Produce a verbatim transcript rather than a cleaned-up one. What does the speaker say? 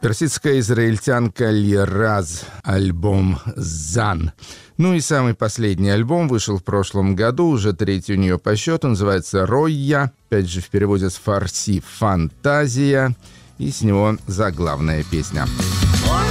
персидская израильтянка Лираз, альбом «Зан». Ну и самый последний альбом вышел в прошлом году, уже третий у нее по счету, называется «Ройя», опять же в переводе с фарси «Фантазия», и с него заглавная песня.